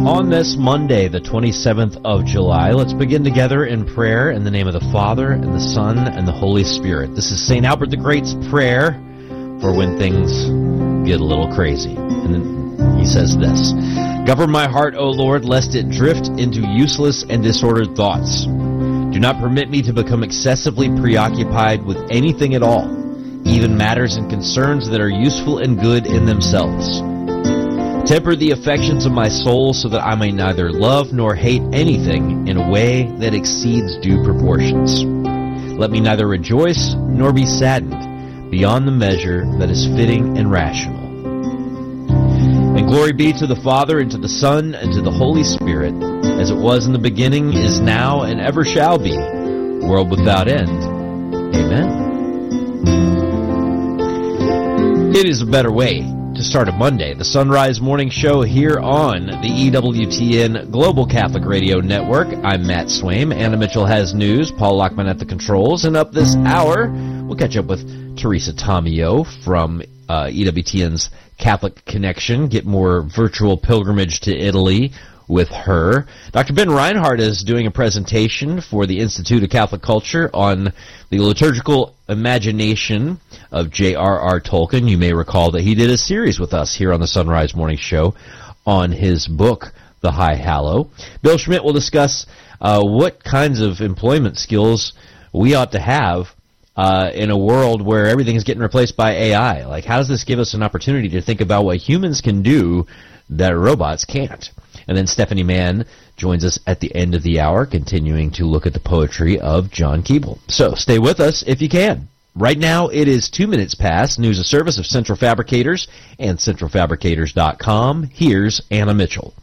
On this Monday, the 27th of July, let's begin together in prayer in the name of the Father, and the Son, and the Holy Spirit. This is St. Albert the Great's prayer for when things get a little crazy. And then he says this: "Govern my heart, O Lord, lest it drift into useless and disordered thoughts. Do not permit me to become excessively preoccupied with anything at all, even matters and concerns that are useful and good in themselves. Temper the affections of my soul so that I may neither love nor hate anything in a way that exceeds due proportions. Let me neither rejoice nor be saddened beyond the measure that is fitting and rational. And glory be to the Father, and to the Son, and to the Holy Spirit, as it was in the beginning, is now, and ever shall be, world without end. Amen." It is a better way to start a Monday. The Sunrise Morning Show here on the EWTN Global Catholic Radio Network. I'm Matt Swaim. Anna Mitchell has news. Paul Lockman at the controls. And up this hour, we'll catch up with Teresa Tomeo from EWTN's Catholic Connection. Get more virtual pilgrimage to Italy with her. Dr. Ben Reinhardt is doing a presentation for the Institute of Catholic Culture on the liturgical imagination of J.R.R. Tolkien. You may recall that he did a series with us here on the Sunrise Morning Show on his book, The High Hallow. Bill Schmidt will discuss what kinds of employment skills we ought to have in a world where everything is getting replaced by AI. Like, how does this give us an opportunity to think about what humans can do that robots can't? And then Stephanie Mann joins us at the end of the hour, continuing to look at the poetry of John Keble. So stay with us if you can. Right now, it is 2 minutes past. News of service of Central Fabricators and centralfabricators.com. Here's Anna Mitchell.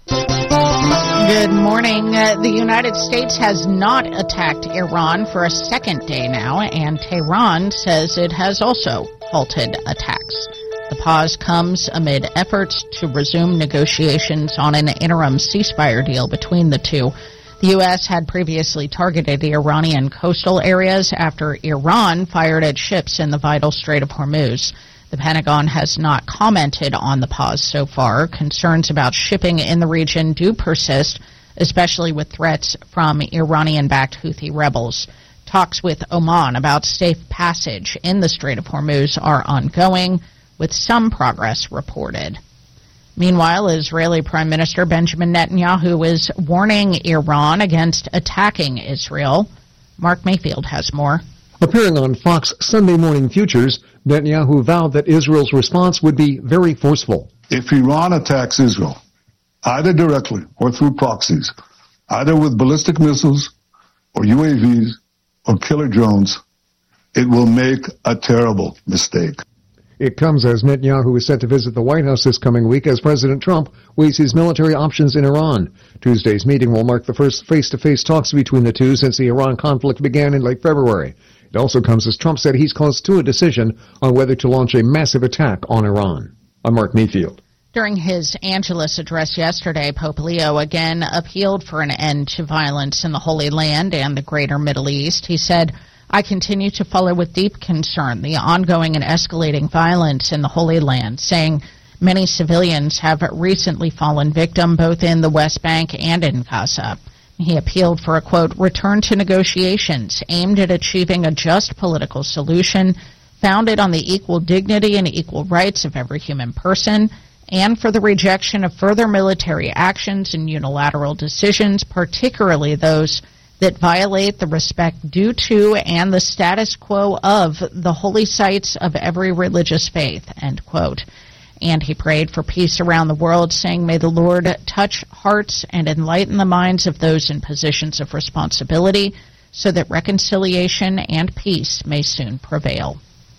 Good morning. The United States has not attacked Iran for a second day now, and Tehran says it has also halted attacks. The pause comes amid efforts to resume negotiations on an interim ceasefire deal between the two. The U.S. had previously targeted Iranian coastal areas after Iran fired at ships in the vital Strait of Hormuz. The Pentagon has not commented on the pause so far. Concerns about shipping in the region do persist, especially with threats from Iranian-backed Houthi rebels. Talks with Oman about safe passage in the Strait of Hormuz are ongoing, with some progress reported. Meanwhile, Israeli Prime Minister Benjamin Netanyahu is warning Iran against attacking Israel. Mark Mayfield has more. Appearing on Fox Sunday Morning Futures, Netanyahu vowed that Israel's response would be very forceful. If Iran attacks Israel, either directly or through proxies, either with ballistic missiles or UAVs or killer drones, it will make a terrible mistake. It comes as Netanyahu is set to visit the White House this coming week as President Trump weighs his military options in Iran. Tuesday's meeting will mark the first face-to-face talks between the two since the Iran conflict began in late February. It also comes as Trump said he's close to a decision on whether to launch a massive attack on Iran. I'm Mark Mayfield. During his Angelus address yesterday, Pope Leo again appealed for an end to violence in the Holy Land and the greater Middle East. He said, "I continue to follow with deep concern the ongoing and escalating violence in the Holy Land," saying many civilians have recently fallen victim both in the West Bank and in Gaza. He appealed for a, quote, return to negotiations aimed at achieving a just political solution founded on the equal dignity and equal rights of every human person, and for the rejection of further military actions and unilateral decisions, particularly those that violate the respect due to and the status quo of the holy sites of every religious faith, end quote. And he prayed for peace around the world, saying, "May the Lord touch hearts and enlighten the minds of those in positions of responsibility so that reconciliation and peace may soon prevail."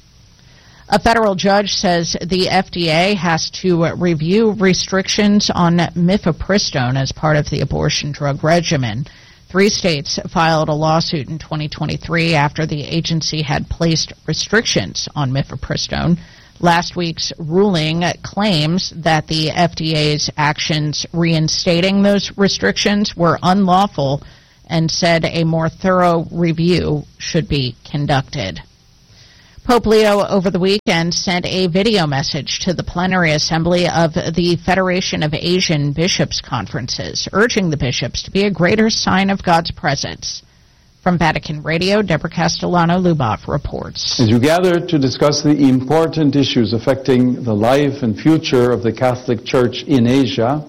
A federal judge says the FDA has to review restrictions on mifepristone as part of the abortion drug regimen. 3 states filed a lawsuit in 2023 after the agency had placed restrictions on mifepristone. Last week's ruling claims that the FDA's actions reinstating those restrictions were unlawful and said a more thorough review should be conducted. Pope Leo over the weekend sent a video message to the plenary assembly of the Federation of Asian Bishops' Conferences, urging the bishops to be a greater sign of God's presence. From Vatican Radio, Deborah Castellano-Lubov reports. As you gather to discuss the important issues affecting the life and future of the Catholic Church in Asia,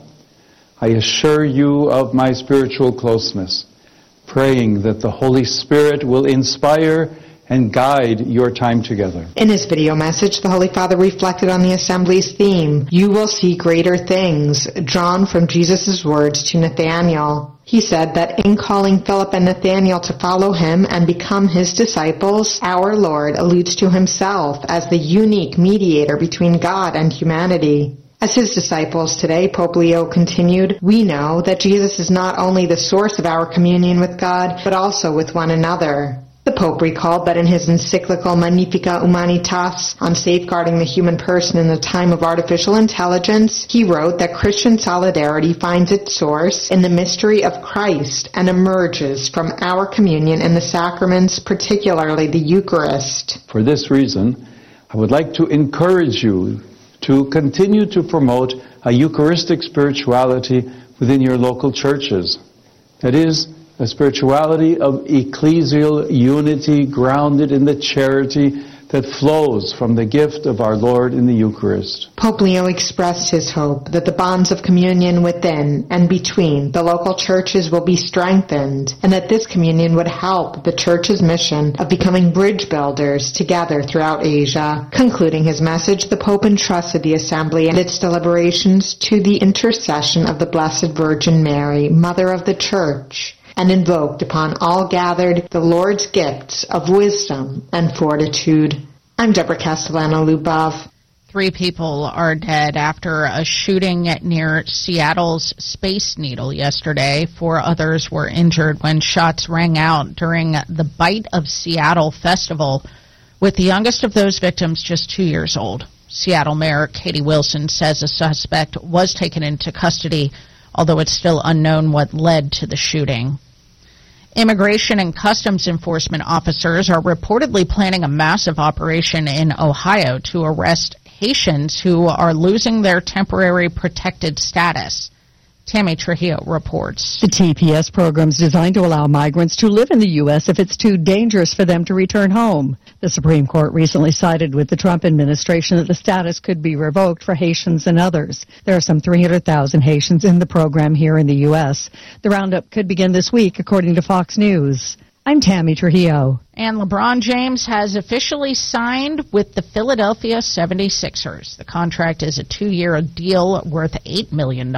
I assure you of my spiritual closeness, praying that the Holy Spirit will inspire and guide your time together. In his video message, the Holy Father reflected on the Assembly's theme, "You will see greater things," drawn from Jesus' words to Nathanael. He said that in calling Philip and Nathanael to follow him and become his disciples, our Lord alludes to himself as the unique mediator between God and humanity. As his disciples today, Pope Leo continued, we know that Jesus is not only the source of our communion with God, but also with one another. The Pope recalled that in his encyclical Magnificat Humanitas on safeguarding the human person in the time of artificial intelligence, he wrote that Christian solidarity finds its source in the mystery of Christ and emerges from our communion in the sacraments, particularly the Eucharist. For this reason, I would like to encourage you to continue to promote a Eucharistic spirituality within your local churches. That is, a spirituality of ecclesial unity grounded in the charity that flows from the gift of our Lord in the Eucharist. Pope Leo expressed his hope that the bonds of communion within and between the local churches will be strengthened, and that this communion would help the Church's mission of becoming bridge builders together throughout Asia. Concluding his message, the Pope entrusted the Assembly and its deliberations to the intercession of the Blessed Virgin Mary, Mother of the Church, and invoked upon all gathered the Lord's gifts of wisdom and fortitude. I'm Deborah Castellano-Lubov. 3 people are dead after a shooting near Seattle's Space Needle yesterday. 4 others were injured when shots rang out during the Bite of Seattle festival, with the youngest of those victims just 2 years old. Seattle Mayor Katie Wilson says a suspect was taken into custody, although it's still unknown what led to the shooting. Immigration and Customs Enforcement officers are reportedly planning a massive operation in Ohio to arrest Haitians who are losing their temporary protected status. Tammy Trujillo reports. The TPS program is designed to allow migrants to live in the U.S. if it's too dangerous for them to return home. The Supreme Court recently sided with the Trump administration that the status could be revoked for Haitians and others. There are some 300,000 Haitians in the program here in the U.S. The roundup could begin this week, according to Fox News. I'm Tammy Trujillo. And LeBron James has officially signed with the Philadelphia 76ers. The contract is a 2-year deal worth $8 million.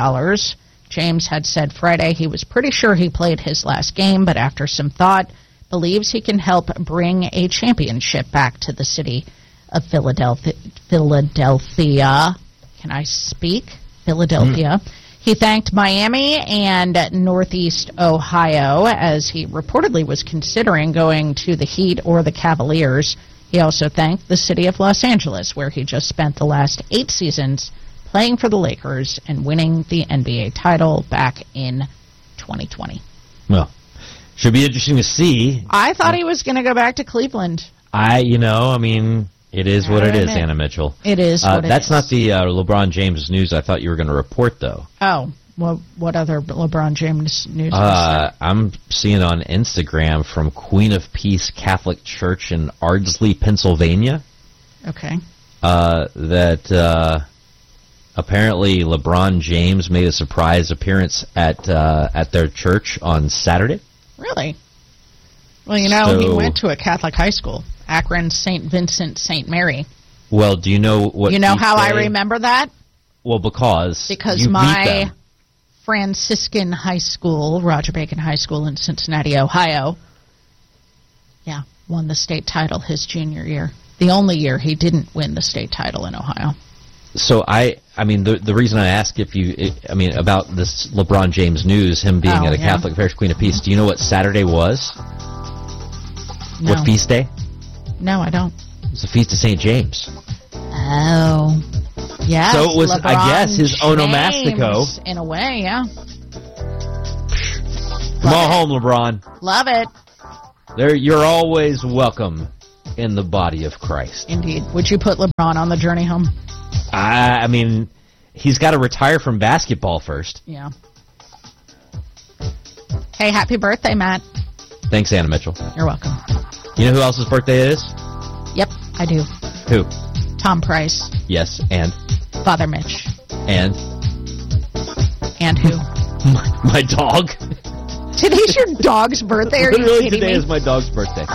James had said Friday he was pretty sure he played his last game, but after some thought, believes he can help bring a championship back to the city of Philadelphia. Can I speak? Philadelphia. He thanked Miami and Northeast Ohio as he reportedly was considering going to the Heat or the Cavaliers. He also thanked the city of Los Angeles, where he just spent the last 8 seasons playing for the Lakers and winning the NBA title back in 2020. Well, should be interesting to see. I thought he was going to go back to Cleveland. It is what it is, Anna Mitchell. It is what it is. That's not the LeBron James news I thought you were going to report, though. Oh, well, what other LeBron James news is there? I'm seeing on Instagram from Queen of Peace Catholic Church in Ardsley, Pennsylvania. Okay. That apparently LeBron James made a surprise appearance at their church on Saturday. Really? Well, he went to a Catholic high school. Akron St. Vincent St. Mary. Well, do you know what? You know how I remember that? Well, because you my beat them. Franciscan high school, Roger Bacon High School in Cincinnati, Ohio, won the state title his junior year. The only year he didn't win the state title in Ohio. So the reason I ask about this LeBron James news, him being at a Catholic parish, Queen of Peace. Do you know what Saturday was? No. What feast day? No, I don't. It was the feast of St. James. Oh, yeah. So it was, LeBron I guess, his onomastico. James, in a way, yeah. Come on home, LeBron. Love it. You're always welcome in the body of Christ. Indeed. Would you put LeBron on the journey home? I mean, he's got to retire from basketball first. Yeah. Hey, happy birthday, Matt. Thanks, Anna Mitchell. You're welcome. You know who else's birthday it is? Yep, I do. Who? Tom Price. Yes, and? Father Mitch. And? And who? My dog. Today's your dog's birthday? Are you Literally, kidding today me? is my dog's birthday.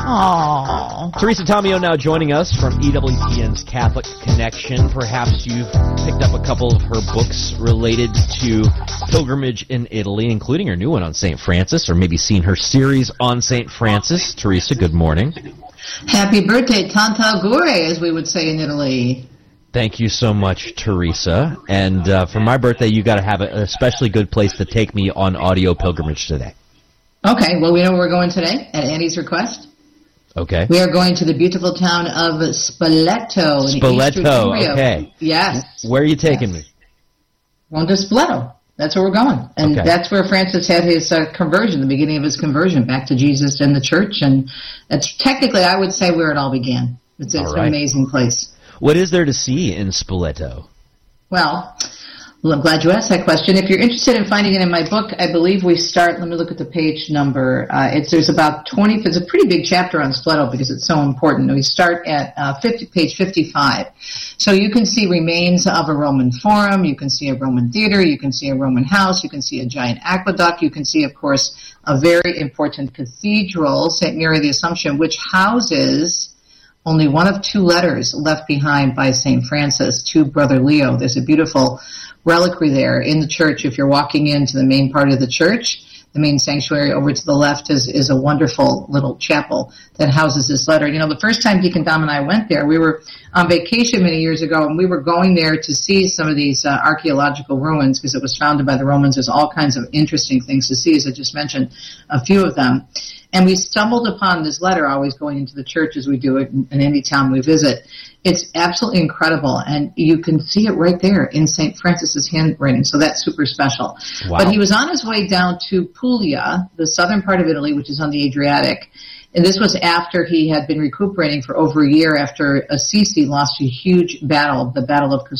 Aww. Teresa Tomeo now joining us from EWTN's Catholic Connection. Perhaps you've picked up a couple of her books related to pilgrimage in Italy, including her new one on St. Francis, or maybe seen her series on St. Francis. Teresa, good morning. Happy birthday, Tanta Augure, as we would say in Italy. Thank you so much, Teresa. And for my birthday, you got to have an especially good place to take me on audio pilgrimage today. Okay, well, we know where we're going today, at Andy's request. Okay. We are going to the beautiful town of Spoleto. Spoleto, okay. Yes. Where are you taking me? We're going to Spoleto. That's where we're going. And that's where Francis had his conversion, the beginning of his conversion back to Jesus and the church. And that's technically, I would say, where it all began. It's an amazing place. What is there to see in Spoleto? Well, I'm glad you asked that question. If you're interested in finding it in my book, I believe we start, let me look at the page number. There's about 20, it's a pretty big chapter on Spoleto because it's so important. We start at page 55. So you can see remains of a Roman forum, you can see a Roman theater, you can see a Roman house, you can see a giant aqueduct, you can see, of course, a very important cathedral, St. Mary of the Assumption, which houses only one of two letters left behind by St. Francis to Brother Leo. There's a beautiful reliquary there in the church. If you're walking into the main part of the church, the main sanctuary over to the left is a wonderful little chapel that houses this letter. You know, the first time Deacon Dom and I went there, we were on vacation many years ago, and we were going there to see some of these archaeological ruins because it was founded by the Romans. There's all kinds of interesting things to see, as I just mentioned, a few of them. And we stumbled upon this letter, always going into the church as we do it in any town we visit. It's absolutely incredible, and you can see it right there in St. Francis's handwriting, so that's super special. Wow. But he was on his way down to Puglia, the southern part of Italy, which is on the Adriatic, and this was after he had been recuperating for over a year after Assisi lost a huge battle, the Battle of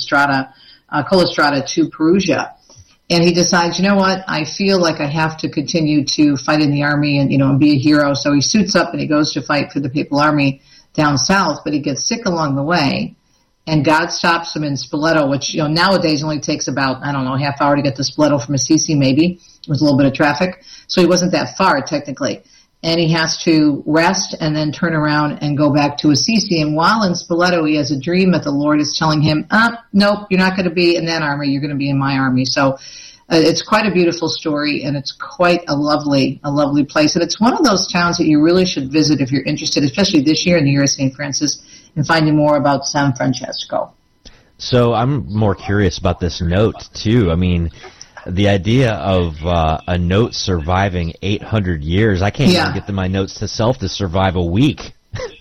Collestrata to Perugia. And he decides, you know what, I feel like I have to continue to fight in the army and, and be a hero. So he suits up and he goes to fight for the Papal Army down south, but he gets sick along the way. And God stops him in Spoleto, which, nowadays only takes about, a half hour to get to Spoleto from Assisi, maybe. With a little bit of traffic. So he wasn't that far, technically. And he has to rest and then turn around and go back to Assisi. And while in Spoleto, he has a dream that the Lord is telling him, nope, you're not going to be in that army. You're going to be in my army. So it's quite a beautiful story, and it's quite a lovely place. And it's one of those towns that you really should visit if you're interested, especially this year in the year of St. Francis, in finding more about San Francesco. So I'm more curious about this note, too. I mean, the idea of a note surviving 800 years, I can't even get my notes to self to survive a week.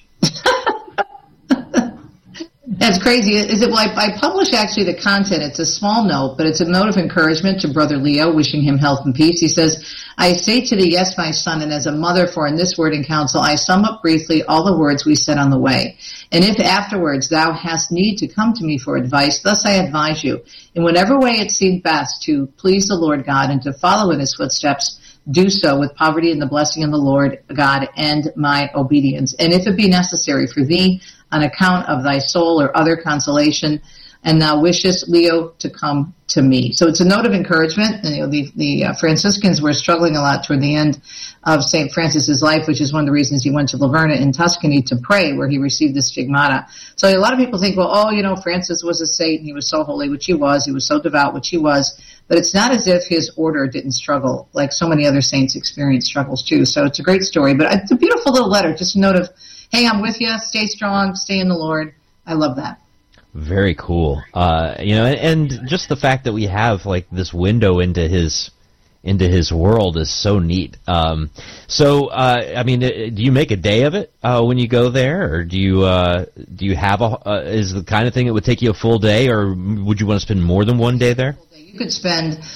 That's crazy. I publish actually the content. It's a small note, but it's a note of encouragement to Brother Leo, wishing him health and peace. He says, I say to thee, yes, my son, and as a mother, for in this word in counsel, I sum up briefly all the words we said on the way. And if afterwards thou hast need to come to me for advice, thus I advise you, in whatever way it seemed best to please the Lord God and to follow in his footsteps, do so with poverty and the blessing of the Lord God and my obedience. And if it be necessary for thee, on account of thy soul or other consolation, and thou wishest, Leo, to come to me. So it's a note of encouragement. And, the Franciscans were struggling a lot toward the end of St. Francis's life, which is one of the reasons he went to Laverna in Tuscany to pray, where he received the stigmata. So a lot of people think, Francis was a saint, and he was so holy, which he was so devout, which he was. But it's not as if his order didn't struggle, like so many other saints experienced struggles too. So it's a great story. But it's a beautiful little letter, just a note of, hey, I'm with you, stay strong, stay in the Lord. I love that. Very cool. And just the fact that we have like this window into his world is so neat. Do you make a day of it when you go there, or do you have is the kind of thing that would take you a full day, or would you want to spend more than one day there? You could spend,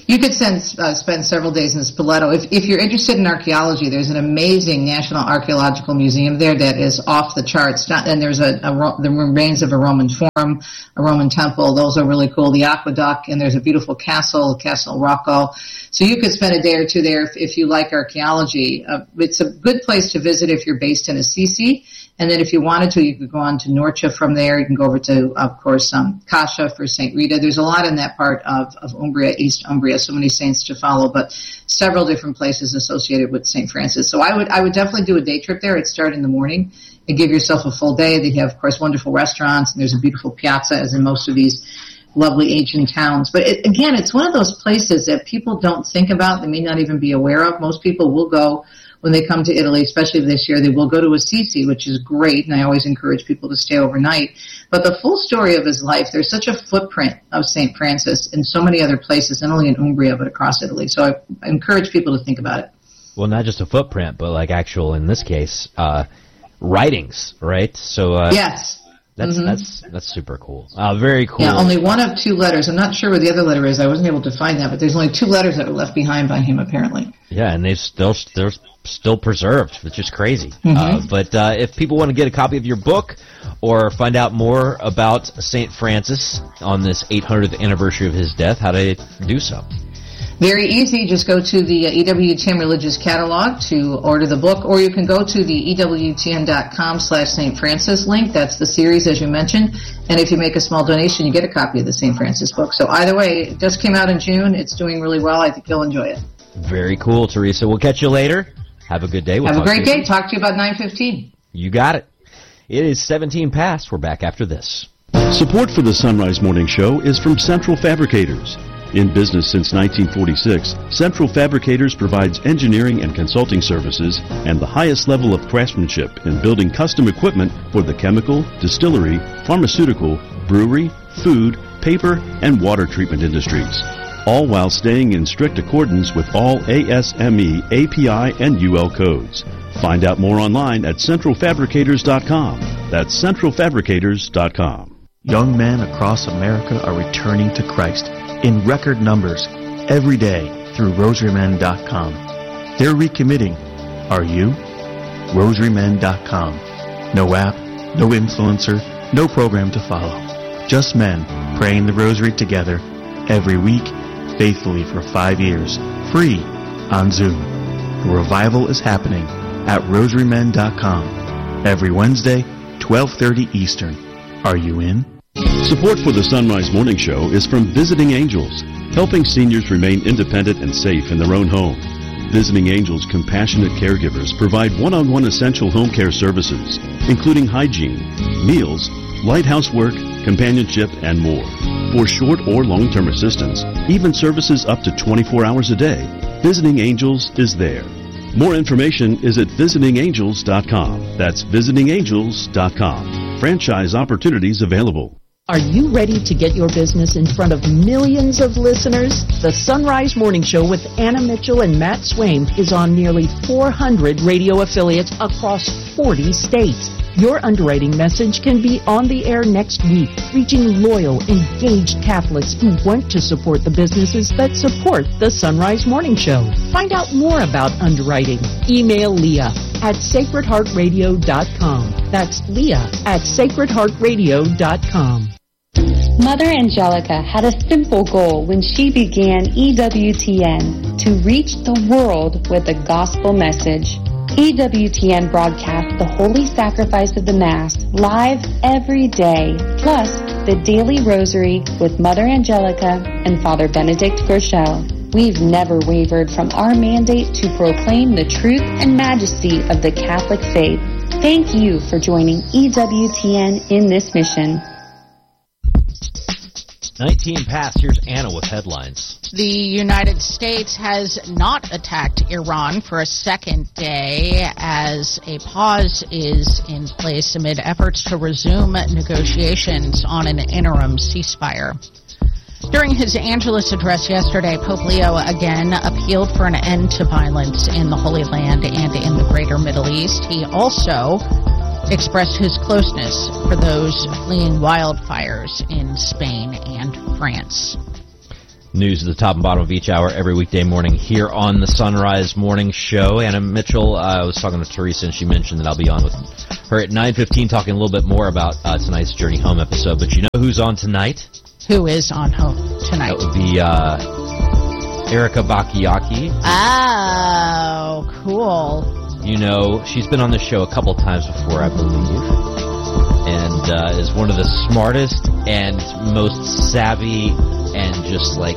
You could spend several days in Spoleto. If you're interested in archaeology, there's an amazing National Archaeological Museum there that is off the charts. And there's the remains of a Roman Forum, a Roman temple. Those are really cool. The aqueduct, and there's a beautiful castle, Castle Rocco. So you could spend a day or two there if you like archaeology. It's a good place to visit if you're based in Assisi. And then if you wanted to, you could go on to Norcia from there. You can go over to, of course, Cascia for St. Rita. There's a lot in that part of Umbria, East Umbria, so many saints to follow, but several different places associated with St. Francis. So I would definitely do a day trip there. It'd start in the morning and give yourself a full day. They have, of course, wonderful restaurants, and there's a beautiful piazza, as in most of these lovely ancient towns. But again, it's one of those places that people don't think about. They may not even be aware of. Most people will go when they come to Italy, especially this year. They will go to Assisi, which is great, and I always encourage people to stay overnight. But the full story of his life, there's such a footprint of St. Francis in so many other places, not only in Umbria, but across Italy. So I encourage people to think about it. Well, not just a footprint, but like actual, in this case, writings, right? So yes. That's super cool. Very cool. Yeah, only one of 2 letters. I'm not sure where the other letter is. I wasn't able to find that, but there's only 2 letters that were left behind by him, apparently. Yeah, and they're still preserved, which is crazy. Mm-hmm. But if people want to get a copy of your book or find out more about St. Francis on this 800th anniversary of his death, how do they do so? Very easy. Just go to the EWTN Religious Catalog to order the book, or you can go to the EWTN.com/St. Francis link. That's the series, as you mentioned. And if you make a small donation, you get a copy of the St. Francis book. So either way, it just came out in June. It's doing really well. I think you'll enjoy it. Very cool, Teresa. We'll catch you later. Have a good day. Have a great day. Talk to you about 9:15. You got it. It is 17 past. We're back after this. Support for the Sunrise Morning Show is from Central Fabricators. In business since 1946, Central Fabricators provides engineering and consulting services and the highest level of craftsmanship in building custom equipment for the chemical, distillery, pharmaceutical, brewery, food, paper, and water treatment industries, all while staying in strict accordance with all ASME, API, and UL codes. Find out more online at centralfabricators.com. That's centralfabricators.com. Young men across America are returning to Christ in record numbers every day through rosarymen.com. They're recommitting. Are you? rosarymen.com. No app, no influencer, no program to follow. Just men praying the rosary together every week, faithfully for 5 years, free on Zoom. The revival is happening at rosarymen.com every Wednesday, 12:30 Eastern. Are you in? Support for the Sunrise Morning Show is from Visiting Angels, helping seniors remain independent and safe in their own home. Visiting Angels compassionate caregivers provide one-on-one essential home care services, including hygiene, meals, light housework, companionship, and more. For short or long-term assistance, even services up to 24 hours a day, Visiting Angels is there. More information is at visitingangels.com. That's visitingangels.com. Franchise opportunities available. Are you ready to get your business in front of millions of listeners? The Sunrise Morning Show with Anna Mitchell and Matt Swaim is on nearly 400 radio affiliates across 40 states. Your underwriting message can be on the air next week, reaching loyal, engaged Catholics who want to support the businesses that support the Sunrise Morning Show. Find out more about underwriting. Email Leah at sacredheartradio.com. That's Leah at sacredheartradio.com. Mother Angelica had a simple goal when she began EWTN, to reach the world with the gospel message. EWTN broadcasts the Holy Sacrifice of the Mass live every day, plus the Daily Rosary with Mother Angelica and Father Benedict Groeschel. We've never wavered from our mandate to proclaim the truth and majesty of the Catholic faith. Thank you for joining EWTN in this mission. 19 past. Here's Anna with headlines. The United States has not attacked Iran for a second day as a pause is in place amid efforts to resume negotiations on an interim ceasefire. During his Angelus address yesterday, Pope Leo again appealed for an end to violence in the Holy Land and in the greater Middle East. He also expressed his closeness for those fleeing wildfires in Spain and France. News at the top and bottom of each hour every weekday morning here on the Sunrise Morning Show. Anna Mitchell, I was talking to Teresa, and she mentioned that I'll be on with her at 9:15 talking a little bit more about tonight's Journey Home episode. But you know who's on tonight? Who is on home tonight? That would be Erica Bakayaki. Oh, cool. You know, she's been on the show a couple times before, I believe, and is one of the smartest and most savvy and just like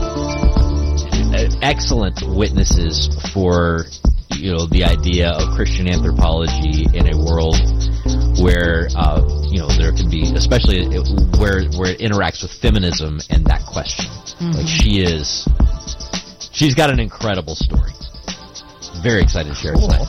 excellent witnesses for, you know, the idea of Christian anthropology in a world where you know, there can be, especially where it interacts with feminism and that question. Like she's got an incredible story. Very excited to share it tonight.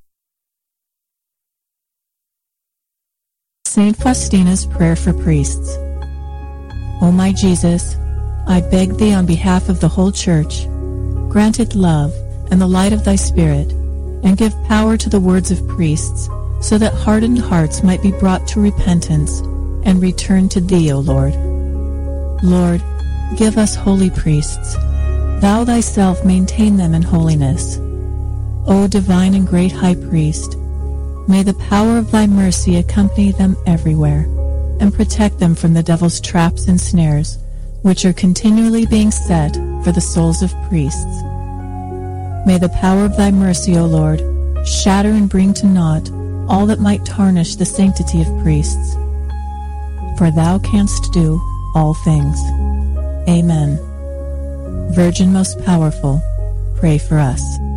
Saint Faustina's Prayer for Priests. O my Jesus, I beg thee on behalf of the whole Church, grant it love and the light of thy Spirit, and give power to the words of priests, so that hardened hearts might be brought to repentance and return to thee, O Lord. Lord, give us holy priests. Thou thyself maintain them in holiness. O divine and great High Priest, may the power of thy mercy accompany them everywhere, and protect them from the devil's traps and snares, which are continually being set for the souls of priests. May the power of thy mercy, O Lord, shatter and bring to naught all that might tarnish the sanctity of priests. For thou canst do all things. Amen. Virgin most powerful, pray for us.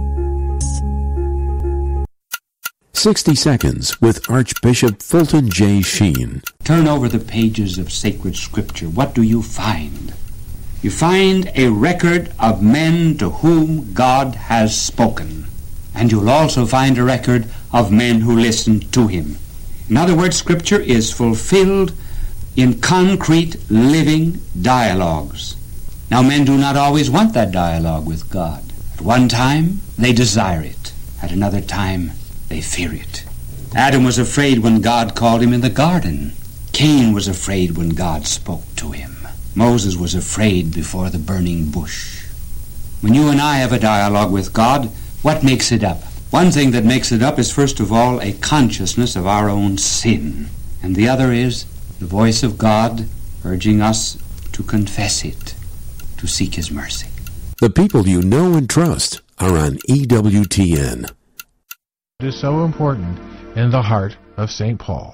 60 Seconds with Archbishop Fulton J. Sheen. Turn over the pages of sacred scripture. What do you find? You find a record of men to whom God has spoken. And you'll also find a record of men who listened to him. In other words, scripture is fulfilled in concrete, living dialogues. Now, men do not always want that dialogue with God. At one time, they desire it. At another time, they fear it. Adam was afraid when God called him in the garden. Cain was afraid when God spoke to him. Moses was afraid before the burning bush. When you and I have a dialogue with God, what makes it up? One thing that makes it up is, first of all, a consciousness of our own sin. And the other is the voice of God urging us to confess it, to seek his mercy. The people you know and trust are on EWTN. It is so important in the heart of St. Paul.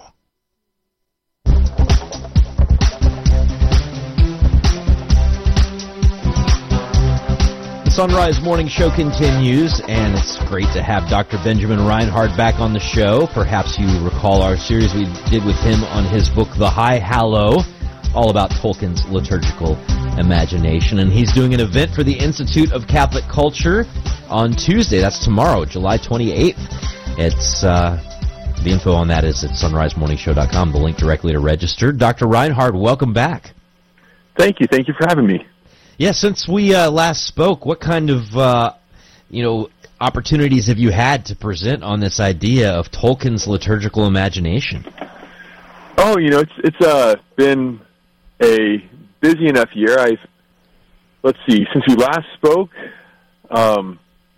The Sunrise Morning Show continues, and it's great to have Dr. Benjamin Reinhard back on the show. Perhaps you recall our series we did with him on his book, The High Hallow, all about Tolkien's liturgical imagination. And he's doing an event for the Institute of Catholic Culture on Tuesday. That's tomorrow, July 28th. It's the info on that is at sunrisemorningshow.com, the link directly to register. Dr. Reinhard, welcome back. Thank you. Thank you for having me. Yeah, since we last spoke, what kind of opportunities have you had to present on this idea of Tolkien's liturgical imagination? Oh, it's been a busy enough year. Let's see, since we last spoke, I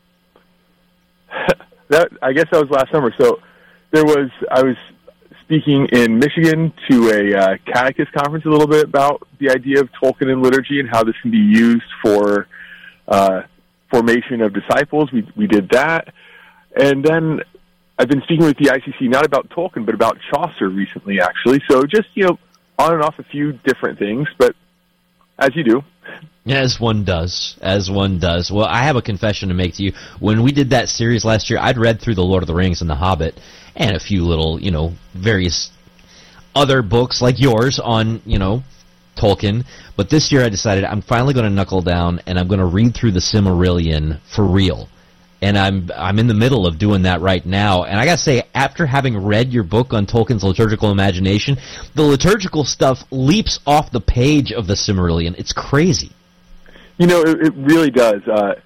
guess that was last summer. So I was speaking in Michigan to a catechist conference a little bit about the idea of Tolkien and liturgy and how this can be used for formation of disciples. We did that. And then I've been speaking with the ICC not about Tolkien, but about Chaucer recently, actually. So just, on and off a few different things, but as you do. As one does. Well, I have a confession to make to you. When we did that series last year, I'd read through The Lord of the Rings and The Hobbit and a few little, various other books like yours on, Tolkien. But this year I decided I'm finally going to knuckle down and I'm going to read through the Silmarillion for real. And I'm in the middle of doing that right now. And I got to say, after having read your book on Tolkien's liturgical imagination, the liturgical stuff leaps off the page of the Silmarillion. It's crazy. It really does.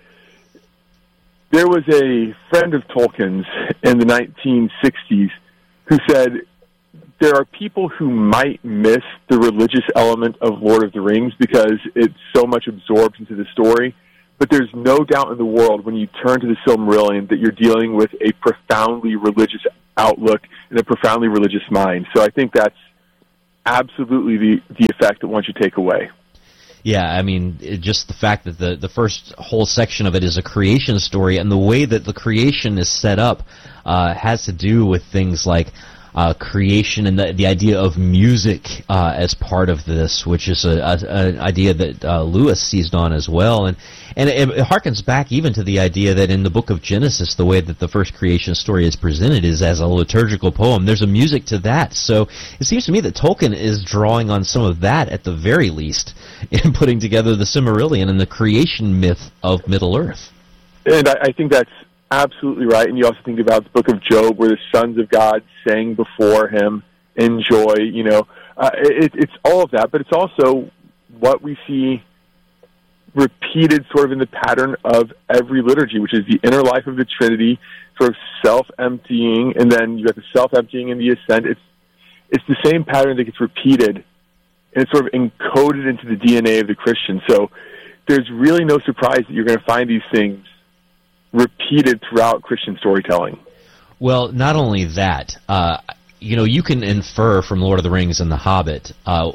There was a friend of Tolkien's in the 1960s who said there are people who might miss the religious element of Lord of the Rings because it's so much absorbed into the story. But there's no doubt in the world when you turn to the Silmarillion that you're dealing with a profoundly religious outlook and a profoundly religious mind. So I think that's absolutely the effect that one should take away. Yeah, I mean, just the fact that the first whole section of it is a creation story, and the way that the creation is set up has to do with things like creation and the idea of music as part of this, which is an idea that Lewis seized on as well. And it harkens back even to the idea that in the book of Genesis, the way that the first creation story is presented is as a liturgical poem. There's a music to that. So it seems to me that Tolkien is drawing on some of that at the very least in putting together the Silmarillion and the creation myth of Middle-earth. And I think that's absolutely right. And you also think about the book of Job where the sons of God sang before him in joy. It's all of that, but it's also what we see repeated sort of in the pattern of every liturgy, which is the inner life of the Trinity, sort of self-emptying, and then you have the self-emptying and the ascent. It's the same pattern that gets repeated, and it's sort of encoded into the DNA of the Christian. So there's really no surprise that you're going to find these things repeated throughout Christian storytelling. Well, not only that, you can infer from Lord of the Rings and The Hobbit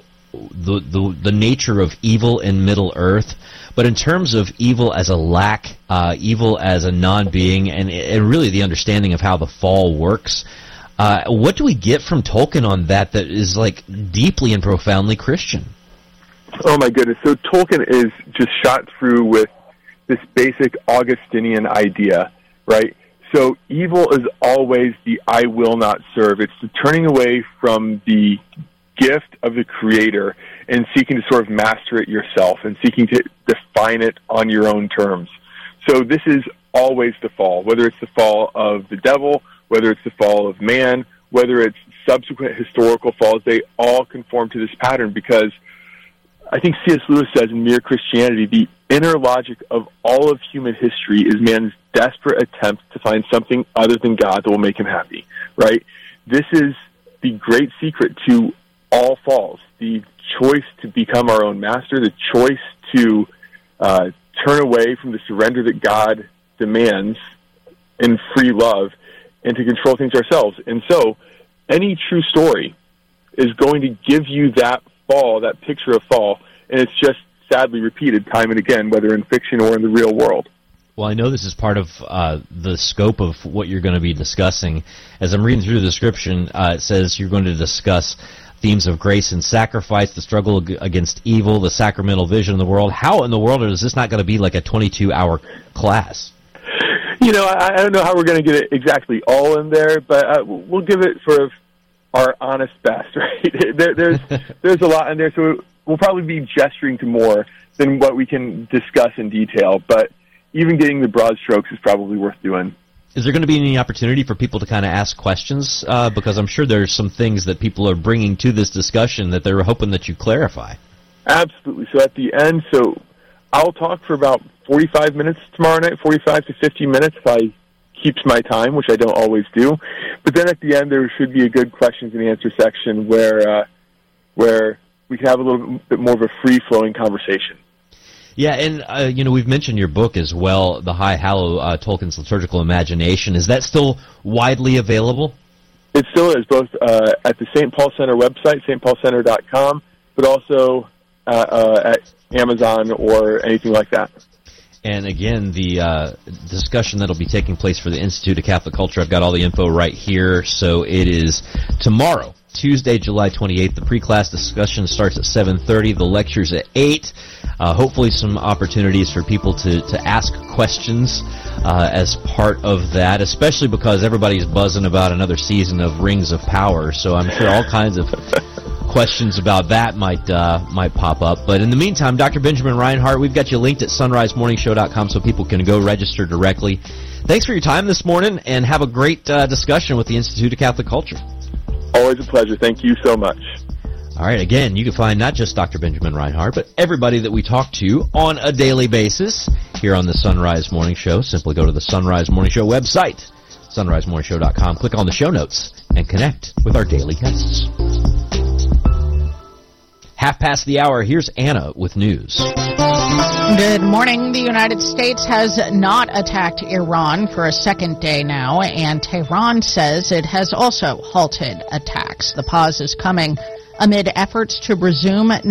the nature of evil in Middle-earth, but in terms of evil as a lack, evil as a non-being, and really the understanding of how the fall works, what do we get from Tolkien on that is like deeply and profoundly Christian? Oh my goodness. So Tolkien is just shot through with this basic Augustinian idea, right? So evil is always the I will not serve. It's the turning away from the gift of the Creator and seeking to sort of master it yourself and seeking to define it on your own terms. So this is always the fall, whether it's the fall of the devil, whether it's the fall of man, whether it's subsequent historical falls, they all conform to this pattern because I think C.S. Lewis says in Mere Christianity, the inner logic of all of human history is man's desperate attempt to find something other than God that will make him happy, right? This is the great secret to all falls, the choice to become our own master, the choice to turn away from the surrender that God demands in free love and to control things ourselves. And so any true story is going to give you that fall, that picture of fall, and it's just sadly repeated time and again, whether in fiction or in the real world. Well, I know this is part of the scope of what you're going to be discussing. As I'm reading through the description, it says you're going to discuss themes of grace and sacrifice, the struggle against evil, the sacramental vision of the world. How in the world is this not going to be like a 22-hour class? I don't know how we're going to get it exactly all in there, but we'll give it sort of our honest best, right? There's a lot in there, so we'll probably be gesturing to more than what we can discuss in detail, but even getting the broad strokes is probably worth doing. Is there going to be any opportunity for people to kind of ask questions? Because I'm sure there's some things that people are bringing to this discussion that they're hoping that you clarify. Absolutely. So at the end, I'll talk for about 45 minutes tomorrow night, 45 to 50 minutes if I keeps my time, which I don't always do. But then at the end, there should be a good questions and answer section where we can have a little bit more of a free-flowing conversation. Yeah, and we've mentioned your book as well, The High Hallow, Tolkien's Liturgical Imagination. Is that still widely available? It still is, both at the St. Paul Center website, stpaulcenter.com, but also at Amazon or anything like that. And again, the discussion that will be taking place for the Institute of Catholic Culture, I've got all the info right here. So it is tomorrow, Tuesday, July 28th. The pre-class discussion starts at 7:30. The lecture's at 8. Hopefully some opportunities for people to ask questions as part of that, especially because everybody's buzzing about another season of Rings of Power. So I'm sure all kinds of questions about that might pop up. But in the meantime, Dr. Benjamin Reinhardt, we've got you linked at sunrisemorningshow.com so people can go register directly. Thanks for your time this morning, and have a great discussion with the Institute of Catholic Culture. Always a pleasure. Thank you so much. All right, again, you can find not just Dr. Benjamin Reinhardt, but everybody that we talk to on a daily basis here on the Sunrise Morning Show. Simply go to the Sunrise Morning Show website, sunrisemorningshow.com. Click on the show notes and connect with our daily guests. 1:30. Here's Anna with news. Good morning. The United States has not attacked Iran for a second day now, and Tehran says it has also halted attacks. The pause is coming amid efforts to resume